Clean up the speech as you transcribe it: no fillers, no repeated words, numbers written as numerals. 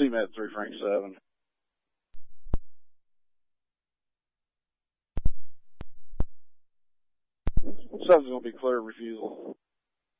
CMAT 3 Frank 7. 7's going to be clear refusal.